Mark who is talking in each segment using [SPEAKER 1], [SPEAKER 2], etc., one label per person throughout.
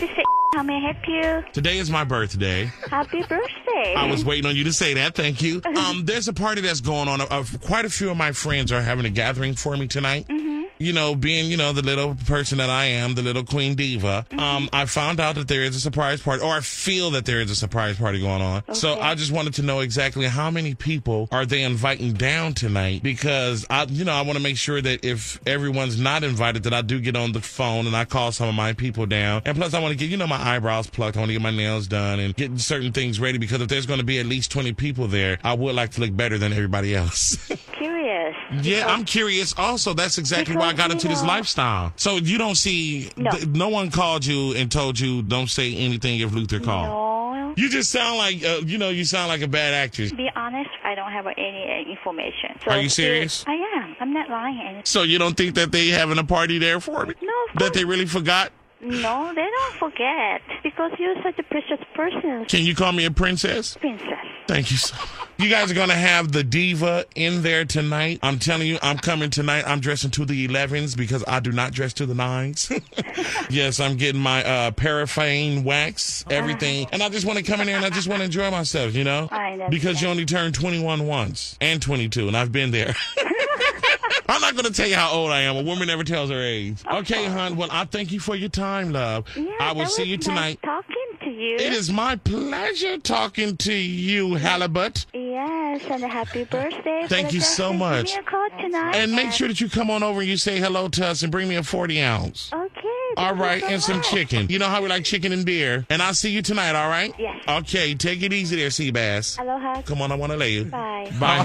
[SPEAKER 1] This is how may I help you?
[SPEAKER 2] Today is my birthday.
[SPEAKER 1] Happy birthday.
[SPEAKER 2] I was waiting on you to say that. Thank you. There's a party that's going on. Quite a few of my friends are having a gathering for me tonight. You know, being, the little person that I am, the little queen diva, I found out that there is a surprise party, or I feel that there is a surprise party going on.
[SPEAKER 1] Okay.
[SPEAKER 2] So I just wanted to know exactly how many people are they inviting down tonight, because I want to make sure that if everyone's not invited, that I do get on the phone and I call some of my people down. And plus I want to get, my eyebrows plucked. I want to get my nails done and get certain things ready, because if there's going to be at least 20 people there, I would like to look better than everybody else.
[SPEAKER 1] Curious.
[SPEAKER 2] Yeah, I'm curious also. That's exactly why I got into this lifestyle. So you don't see, no one called you and told you don't say anything if Luther called.
[SPEAKER 1] No.
[SPEAKER 2] You just sound like, you sound like a bad actress.
[SPEAKER 1] To be honest, I don't have any information. So
[SPEAKER 2] Are you serious?
[SPEAKER 1] I am. I'm not lying.
[SPEAKER 2] So you don't think that they having a party there for me?
[SPEAKER 1] No.
[SPEAKER 2] That they really forgot?
[SPEAKER 1] No, they don't forget, because you're such a precious person.
[SPEAKER 2] Can you call me a princess?
[SPEAKER 1] Princess.
[SPEAKER 2] Thank you so much. You guys are going to have the diva in there tonight. I'm telling you, I'm coming tonight. I'm dressing to the 11s because I do not dress to the 9s. Yes, I'm getting my paraffin wax, everything. And I just want to come in there and I just want to enjoy myself,
[SPEAKER 1] I know.
[SPEAKER 2] Because you only turn 21 once and 22, and I've been there. I'm not going to tell you how old I am. A woman never tells her age. Okay, hon. Well, I thank you for your time, love.
[SPEAKER 1] Yeah,
[SPEAKER 2] I will see you tonight.
[SPEAKER 1] Nice talking to you.
[SPEAKER 2] It is my pleasure talking to you, Halibut.
[SPEAKER 1] Yes, and a happy birthday.
[SPEAKER 2] Thank you so much.
[SPEAKER 1] Give me a call tonight.
[SPEAKER 2] And make sure that you come on over and you say hello to us and bring me a 40 ounce.
[SPEAKER 1] Okay.
[SPEAKER 2] All right,
[SPEAKER 1] thank you
[SPEAKER 2] and
[SPEAKER 1] so
[SPEAKER 2] some
[SPEAKER 1] much.
[SPEAKER 2] chicken. You know how we like chicken and beer. And I'll see you tonight, all right?
[SPEAKER 1] Yes.
[SPEAKER 2] Okay, take it easy there, Seabass.
[SPEAKER 1] Aloha.
[SPEAKER 2] Come on, I want to lay you.
[SPEAKER 1] Bye.
[SPEAKER 2] Bye,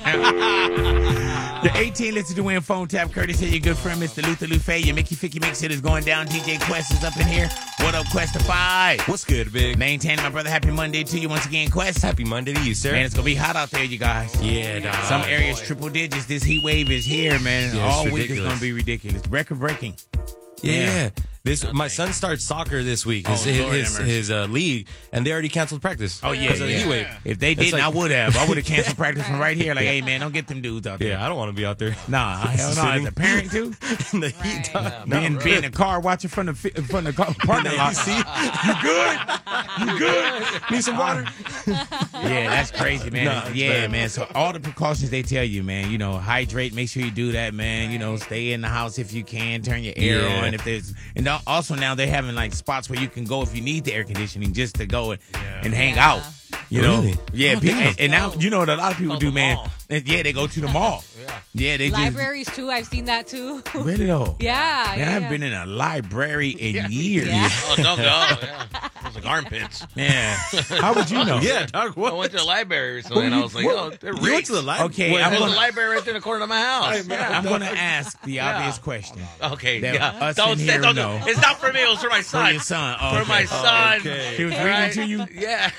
[SPEAKER 2] hon.
[SPEAKER 3] The 18 listen to win phone tap courtesy of your good friend Mr. Luther Lufe. Your Mickey Ficky Mix It is going down. DJ Quest is up in here. What up, Questify?
[SPEAKER 4] What's good, Big?
[SPEAKER 3] Maintaining my brother. Happy Monday to you once again, Quest.
[SPEAKER 4] Happy Monday to you, sir.
[SPEAKER 3] Man, it's gonna be hot out there, you guys.
[SPEAKER 4] Yeah, dog.
[SPEAKER 3] Some areas triple digits. This heat wave is here, man.
[SPEAKER 4] Yeah, it's
[SPEAKER 3] All week is
[SPEAKER 4] ridiculous.
[SPEAKER 3] gonna be ridiculous. Record breaking.
[SPEAKER 4] Yeah. My son starts soccer this week.
[SPEAKER 3] Oh, Lord have mercy.
[SPEAKER 4] His league, and they already canceled practice.
[SPEAKER 3] Oh, yeah.
[SPEAKER 4] Because of the heat wave.
[SPEAKER 3] If they
[SPEAKER 4] It's
[SPEAKER 3] didn't,
[SPEAKER 4] like-
[SPEAKER 3] I would have. I would have canceled practice from right here. Like, hey, man, don't get them dudes out there.
[SPEAKER 4] Yeah, I don't want to be out there.
[SPEAKER 3] Nah, hell no. As a parent, too.
[SPEAKER 4] in the heat. Dog. No,
[SPEAKER 3] Be in the car watching from the parking lot.
[SPEAKER 4] See?
[SPEAKER 3] You good? You good? Need some water? Yeah, that's crazy, man.
[SPEAKER 4] Nah, it's
[SPEAKER 3] Yeah,
[SPEAKER 4] bad.
[SPEAKER 3] man. So all the precautions they tell you, man. Hydrate. Make sure you do that, man. Stay in the house if you can. Turn your air
[SPEAKER 4] Yeah.
[SPEAKER 3] on if there's. And also now they're having like spots where you can go if you need the air conditioning just to go and hang out.
[SPEAKER 4] Really?
[SPEAKER 3] Yeah.
[SPEAKER 4] Oh, damn.
[SPEAKER 3] And now what a lot of people do, man. Yeah, they go to the mall. Yeah, they
[SPEAKER 5] Libraries too. I've seen that too.
[SPEAKER 3] just really though.
[SPEAKER 5] Yeah.
[SPEAKER 3] Man, I haven't been in a library in years.
[SPEAKER 5] Yeah.
[SPEAKER 6] Oh, don't go. Yeah. Those like armpits.
[SPEAKER 3] Yeah. How would you know?
[SPEAKER 4] Yeah, dog.
[SPEAKER 6] I
[SPEAKER 4] What?
[SPEAKER 6] went to the library recently and I was like, oh, they're
[SPEAKER 4] You went to the library?
[SPEAKER 3] Okay,
[SPEAKER 6] There's
[SPEAKER 3] I'm
[SPEAKER 6] a
[SPEAKER 3] gonna,
[SPEAKER 6] library right there in the corner of my house.
[SPEAKER 3] I'm gonna ask the obvious question.
[SPEAKER 6] Okay,
[SPEAKER 3] That
[SPEAKER 6] yeah.
[SPEAKER 3] us
[SPEAKER 6] Don't
[SPEAKER 3] in
[SPEAKER 6] say,
[SPEAKER 3] here
[SPEAKER 6] don't
[SPEAKER 3] know.
[SPEAKER 6] do. It's not for me. It was for my
[SPEAKER 3] For
[SPEAKER 6] son.
[SPEAKER 3] your son.
[SPEAKER 6] For my son.
[SPEAKER 4] okay.
[SPEAKER 3] He was
[SPEAKER 6] All
[SPEAKER 3] reading to you?
[SPEAKER 6] Yeah.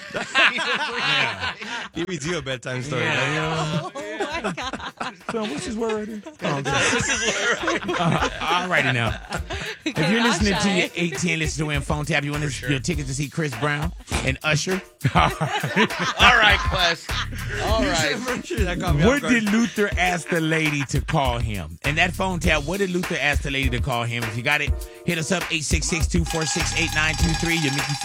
[SPEAKER 4] He reads you a bedtime story.
[SPEAKER 3] Yeah.
[SPEAKER 5] Oh my god.
[SPEAKER 3] So what's his word right there?
[SPEAKER 6] This is where
[SPEAKER 3] All righty now. If you're listening to your 18 Listen to Win phone tap, you want your tickets to see Chris Brown and Usher.
[SPEAKER 6] All right, Quest. All right.
[SPEAKER 3] What did Luther ask the lady to call him? And that phone tap, what did Luther ask the lady to call him? If you got it, hit us up 866-246-8923. Your Mickey